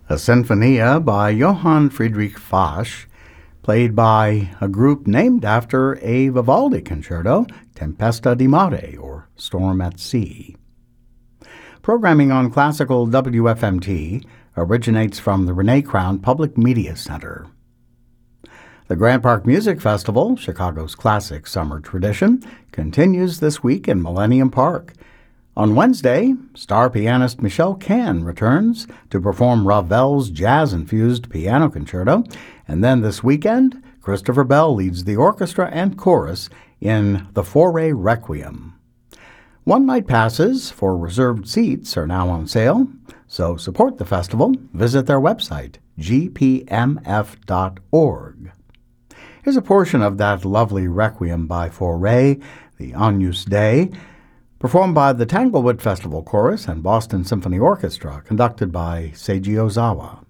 a Sinfonia by Johann Friedrich Fasch, played by a group named after a Vivaldi concerto, Tempesta di Mare, or Storm at Sea. Programming on Classical WFMT originates from the Renee Crown Public Media Center. The Grant Park Music Festival, Chicago's classic summer tradition, continues this week in Millennium Park. On Wednesday, star pianist Michelle Kahn returns to perform Ravel's jazz-infused piano concerto, and then this weekend, Christopher Bell leads the orchestra and chorus in the Fauré Requiem. One-night passes for reserved seats are now on sale, so support the festival. Visit their website, gpmf.org. Here's a portion of that lovely Requiem by Fauré, the Agnus Dei, performed by the Tanglewood Festival Chorus and Boston Symphony Orchestra, conducted by Seiji Ozawa.